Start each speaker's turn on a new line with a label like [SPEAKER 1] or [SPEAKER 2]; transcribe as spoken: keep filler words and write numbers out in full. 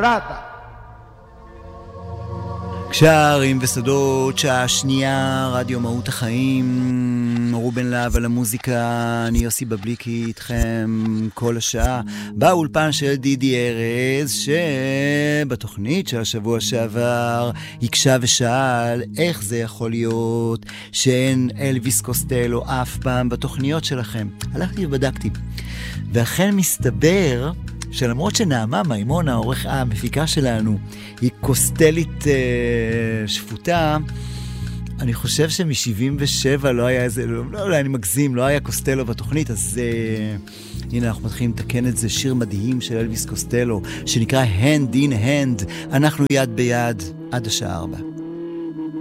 [SPEAKER 1] innamorata.
[SPEAKER 2] שערים ושדות, שעה שנייה, רדיו מהות החיים, רובן להב על המוזיקה, אני יוסי בבליקי איתכם כל השעה, באולפן של דידי ארז, שבתוכנית של השבוע שעבר הקשה ושאל איך זה יכול להיות שאין אלוויס קוסטלו אף פעם בתוכניות שלכם. הלכתי ובדקתי, ואכן מסתבר שלמרות שנעמה מימון, העורך המפיקה שלנו, היא קוסטלית אה, שפוטה, אני חושב שמ-שבעים ושבע לא היה איזה, לא, אולי אני מגזים, לא היה קוסטלו בתוכנית, אז אה, הנה אנחנו מתחילים לתקן את זה, שיר מדהים של אלוויס קוסטלו, שנקרא Hand in Hand, אנחנו יד ביד עד השעה ארבע.